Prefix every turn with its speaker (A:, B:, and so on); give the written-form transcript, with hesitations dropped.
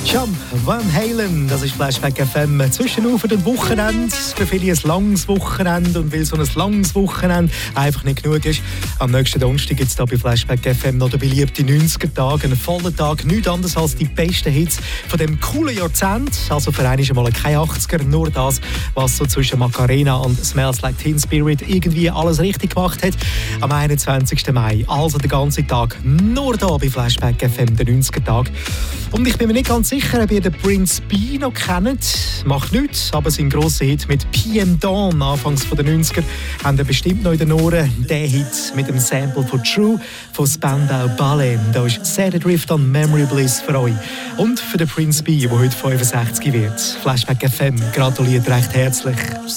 A: Jump, Van Halen, das ist Flashback FM. Zwischenauf für das Wochenende, für viele ein langes Wochenende. Und weil so ein langes Wochenende einfach nicht genug ist, am nächsten Donnerstag gibt es da bei Flashback FM noch den beliebten 90er-Tag. Einen vollen Tag, nichts anderes als die besten Hits von dem coolen Jahrzehnt. Also für einen ist mal kein 80er, nur das, was so zwischen Macarena und Smells Like Teen Spirit irgendwie alles richtig gemacht hat. Am 21. Mai, also den ganzen Tag, nur da bei Flashback FM, den 90er-Tag. Und ich bin mir nicht ganz sicher, ob ihr den Prince B noch kennt. Macht nichts, aber sein grosser Hit mit PM Dawn, anfangs der 90er, habt ihr bestimmt noch in den Ohren. Der Hit mit dem Sample von True von Spandau Ballet. Da ist Sad Adrift on Memory Bliss für euch. Und für den Prince B, der heute 65 wird. Flashback FM gratuliert recht herzlich.